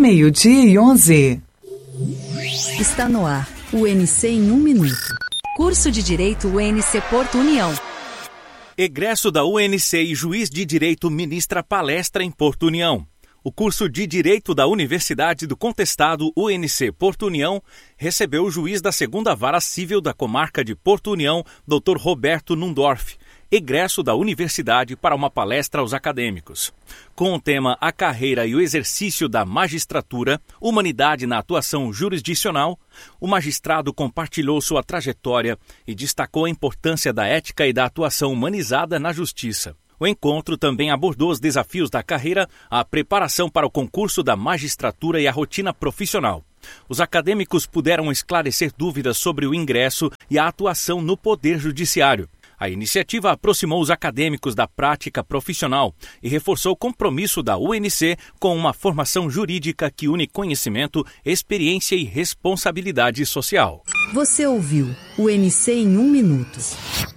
12:11. Está no ar, o UNC em 1 minuto. Curso de Direito UNC Porto União. Egresso da UNC e juiz de direito ministra palestra em Porto União. O curso de Direito da Universidade do Contestado UNC Porto União recebeu o juiz da 2ª Vara Civil da Comarca de Porto União, Dr. Roberto Nundorf, egresso da universidade, para uma palestra aos acadêmicos. Com o tema A Carreira e o Exercício da Magistratura, Humanidade na Atuação Jurisdicional, o magistrado compartilhou sua trajetória e destacou a importância da ética e da atuação humanizada na justiça. O encontro também abordou os desafios da carreira, a preparação para o concurso da magistratura e a rotina profissional. Os acadêmicos puderam esclarecer dúvidas sobre o ingresso e a atuação no Poder Judiciário. A iniciativa aproximou os acadêmicos da prática profissional e reforçou o compromisso da UNC com uma formação jurídica que une conhecimento, experiência e responsabilidade social. Você ouviu o UNC em 1 minuto.